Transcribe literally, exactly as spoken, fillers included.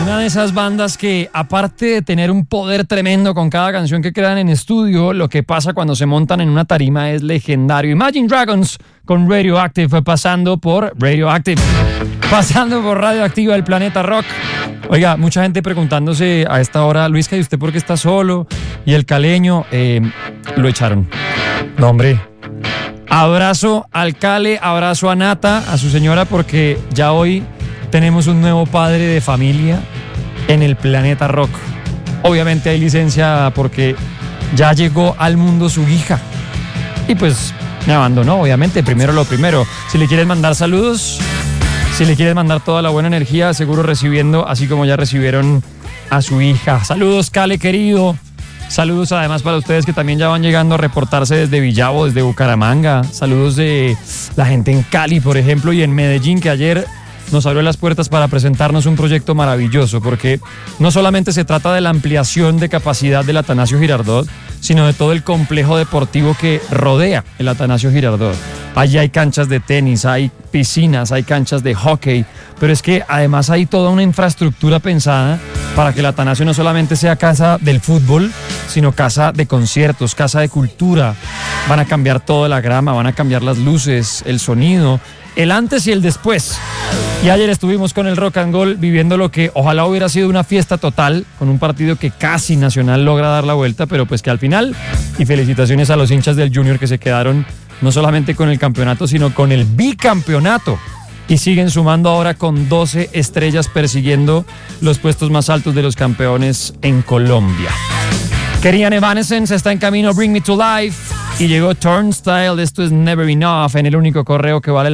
Una de esas bandas que, aparte de tener un poder tremendo con cada canción que crean en estudio, lo que pasa cuando se montan en una tarima es legendario. Imagine Dragons con Radioactive, pasando por Radioactive, pasando por Radioactiva, el planeta rock. Oiga, mucha gente preguntándose a esta hora, Luisca, ¿y usted por qué está solo? Y el caleño, eh, lo echaron. No, hombre. Abrazo al Cale, abrazo a Nata, a su señora, porque ya hoy tenemos un nuevo padre de familia en el planeta rock. Obviamente hay licencia porque ya llegó al mundo su hija. Y pues me abandonó, obviamente. Primero lo primero. Si le quieres mandar saludos, si le quieres mandar toda la buena energía, seguro recibiendo, así como ya recibieron a su hija. Saludos, Cale, querido. Saludos además para ustedes que también ya van llegando a reportarse desde Villavo, desde Bucaramanga. Saludos de la gente en Cali, por ejemplo, y en Medellín, que ayer nos abrió las puertas para presentarnos un proyecto maravilloso, porque no solamente se trata de la ampliación de capacidad del Atanasio Girardot, sino de todo el complejo deportivo que rodea el Atanasio Girardot. Allí hay canchas de tenis, hay piscinas, hay canchas de hockey, pero es que además hay toda una infraestructura pensada para que el Atanasio no solamente sea casa del fútbol, sino casa de conciertos, casa de cultura. Van a cambiar toda la grama, van a cambiar las luces, el sonido, el antes y el después. Y ayer estuvimos con el Rock and Gold viviendo lo que ojalá hubiera sido una fiesta total, con un partido que casi Nacional logra dar la vuelta, pero pues que al final, y felicitaciones a los hinchas del Junior que se quedaron no solamente con el campeonato, sino con el bicampeonato, y siguen sumando ahora con doce estrellas persiguiendo los puestos más altos de los campeones en Colombia. Querían Evanescence, está en camino Bring Me to Life, y llegó Turnstile. Esto es Never Enough en el único correo que vale la